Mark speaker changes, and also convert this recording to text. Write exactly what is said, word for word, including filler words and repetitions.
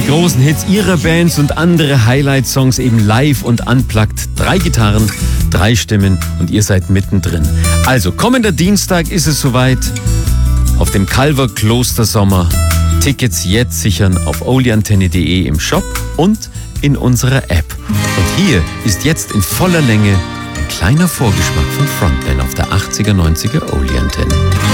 Speaker 1: großen Hits ihrer Bands und andere Highlight-Songs eben live und unplugged. Drei Gitarren, drei Stimmen und ihr seid mittendrin. Also, kommender Dienstag ist es soweit. Auf dem Calver Kloster Sommer. Tickets jetzt sichern auf oliantenne punkt de im Shop und in unserer App. Und hier ist jetzt in voller Länge ein kleiner Vorgeschmack von Frontman auf der achtziger, neunziger Oli Antenne.